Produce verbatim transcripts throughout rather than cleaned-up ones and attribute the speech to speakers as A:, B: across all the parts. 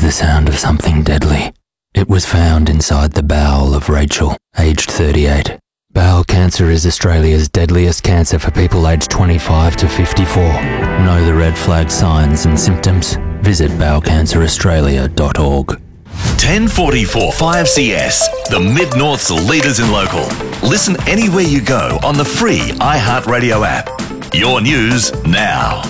A: the sound of something deadly. It was found inside the bowel of Rachel, aged thirty-eight. Bowel cancer is Australia's deadliest cancer for people aged twenty-five to fifty-four. Know the red flag signs and symptoms? Visit bowel cancer australia dot org.
B: ten forty-four five C S, the Mid-North's leaders in local. Listen anywhere you go on the free iHeartRadio app. Your news now.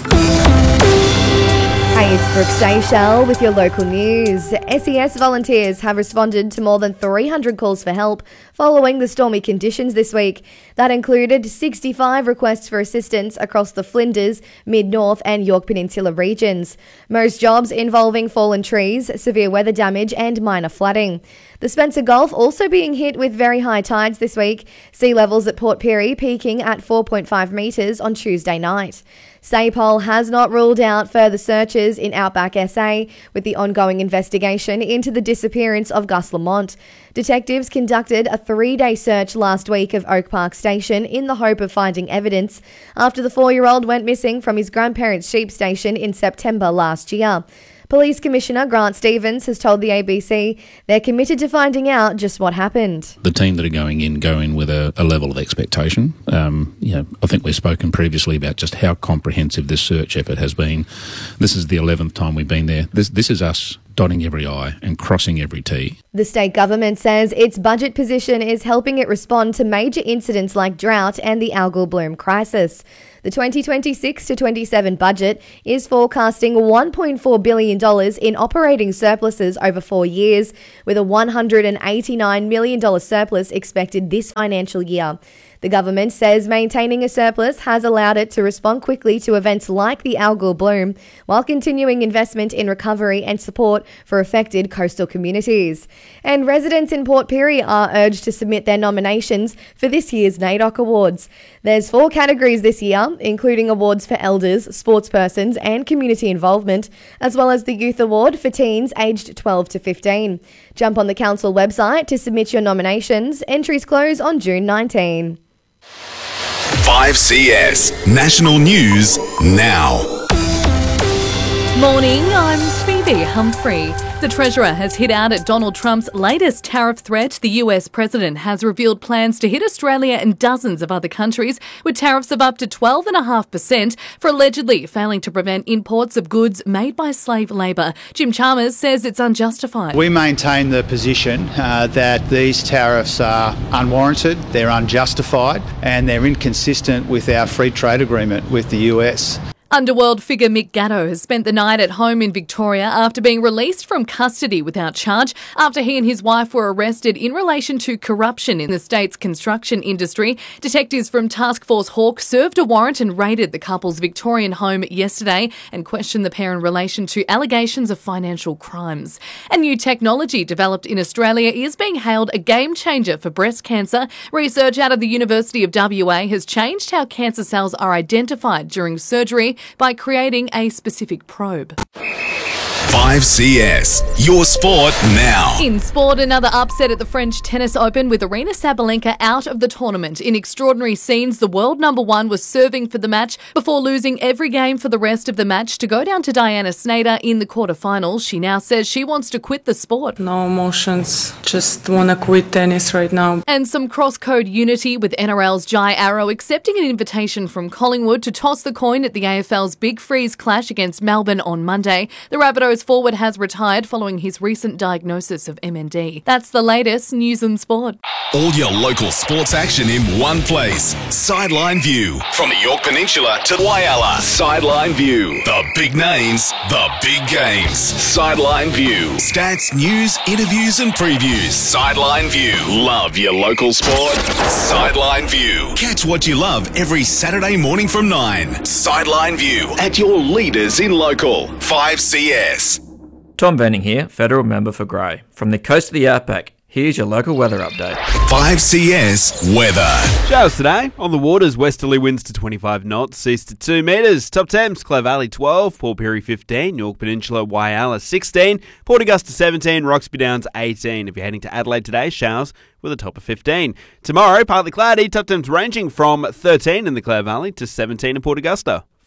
C: Hey, it's Brooke Seychelles with your local news. S E S volunteers have responded to more than three hundred calls for help following the stormy conditions this week. That included sixty-five requests for assistance across the Flinders, Mid-North and Yorke Peninsula regions. Most jobs involving fallen trees, severe weather damage and minor flooding. The Spencer Gulf also being hit with very high tides this week. Sea levels at Port Pirie peaking at four point five metres on Tuesday night. SAPOL has not ruled out further searches in Outback S A with the ongoing investigation into the disappearance of Gus Lamont. Detectives conducted a three-day search last week of Oak Park Station in the hope of finding evidence after the four-year-old went missing from his grandparents' sheep station in September last year. Police Commissioner Grant Stevens has told the A B C they're committed to finding out just what happened.
D: The team that are going in go in with a, a level of expectation. Um, you know, I think we've spoken previously about just how comprehensive this search effort has been. This is the eleventh time we've been there. This, this is us dotting every I and crossing every T.
C: The state government says its budget position is helping it respond to major incidents like drought and the algal bloom crisis. The twenty twenty-six to twenty-seven budget is forecasting one point four billion dollars in operating surpluses over four years, with a one hundred eighty-nine million dollars surplus expected this financial year. The government says maintaining a surplus has allowed it to respond quickly to events like the algal bloom, while continuing investment in recovery and support for affected coastal communities. And residents in Port Pirie are urged to submit their nominations for this year's NAIDOC Awards. There's four categories this year, including awards for elders, sportspersons and community involvement, as well as the Youth Award for teens aged twelve to fifteen. Jump on the council website to submit your nominations. Entries close on June nineteenth.
B: five C S National News now.
E: Morning, I'm Phoebe Humphrey. The Treasurer has hit out at Donald Trump's latest tariff threat. The U S President has revealed plans to hit Australia and dozens of other countries with tariffs of up to twelve point five percent for allegedly failing to prevent imports of goods made by slave labour. Jim Chalmers says it's unjustified.
F: We maintain the position uh, that these tariffs are unwarranted, they're unjustified and they're inconsistent with our free trade agreement with the U S.
E: Underworld figure Mick Gatto has spent the night at home in Victoria after being released from custody without charge after he and his wife were arrested in relation to corruption in the state's construction industry. Detectives from Task Force Hawk served a warrant and raided the couple's Victorian home yesterday and questioned the pair in relation to allegations of financial crimes. A new technology developed in Australia is being hailed a game changer for breast cancer. Research out of the University of W A has changed how cancer cells are identified during surgery by creating a specific probe.
B: five C S, your sport now.
E: In sport, another upset at the French Tennis Open with Aryna Sabalenka out of the tournament. In extraordinary scenes, the world number one was serving for the match before losing every game for the rest of the match to go down to Diana Snyder in the quarterfinals. She now says she wants to quit the sport.
G: No emotions, just want to quit tennis right now.
E: And some cross-code unity with N R L's Jai Arrow accepting an invitation from Collingwood to toss the coin at the A F L's Big Freeze clash against Melbourne on Monday. The Rabbitohs forward has retired following his recent diagnosis of M N D. That's the latest news and sport.
B: All your local sports action in one place. Sideline View. From the Yorke Peninsula to Whyalla. Sideline View. The big names, the big games. Sideline View. Stats, news, interviews and previews. Sideline View. Love your local sport? Sideline View. Catch what you love every Saturday morning from nine. Sideline View at your leaders in local. five C S.
H: Tom Benning here, Federal Member for Grey. From the coast of the Outback, here's your local weather update.
B: five C S weather.
I: Showers today. On the waters, westerly winds to twenty-five knots, east to two metres. Top temps, Clare Valley twelve, Port Pirie fifteen, Yorke Peninsula, Whyalla sixteen, Port Augusta seventeen, Roxby Downs eighteen. If you're heading to Adelaide today, showers with a top of fifteen. Tomorrow, partly cloudy, top temps ranging from thirteen in the Clare Valley to seventeen in Port Augusta.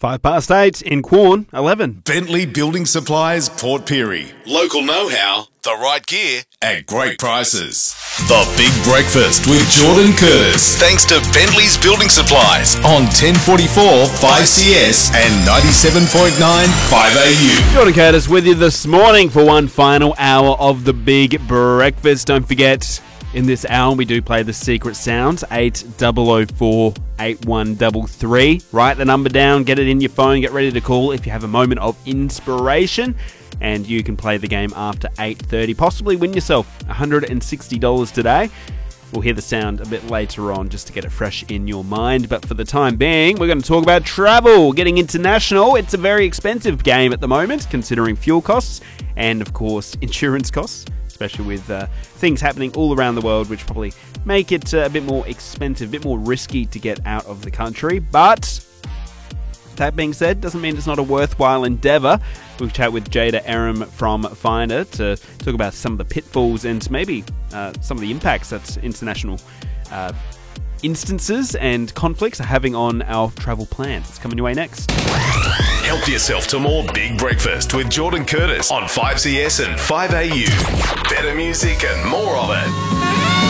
I: Five past eight in Quorn, eleven.
B: Bentley Building Supplies, Port Pirie. Local know-how, the right gear, at great prices. The Big Breakfast with Jordan Curtis. Thanks to Bentley's Building Supplies on ten forty-four five C S and ninety-seven point nine five A U.
I: Jordan Curtis with you this morning for one final hour of the Big Breakfast. Don't forget, in this hour, we do play the secret sounds, eight double oh four, eight one three three. Write the number down, get it in your phone, get ready to call if you have a moment of inspiration. And you can play the game after eight thirty. Possibly win yourself one hundred sixty dollars today. We'll hear the sound a bit later on just to get it fresh in your mind. But for the time being, we're going to talk about travel. Getting international, it's a very expensive game at the moment, considering fuel costs and, of course, insurance costs. Especially with uh, things happening all around the world, which probably make it uh, a bit more expensive, a bit more risky to get out of the country. But that being said, doesn't mean it's not a worthwhile endeavour. We'll chat with Jada Aram from Finder to talk about some of the pitfalls and maybe uh, some of the impacts that international uh, instances and conflicts are having on our travel plans. It's coming your way next.
B: Help yourself to more Big Breakfast with Jordan Curtis on five C S and five A U. Better music and more of it.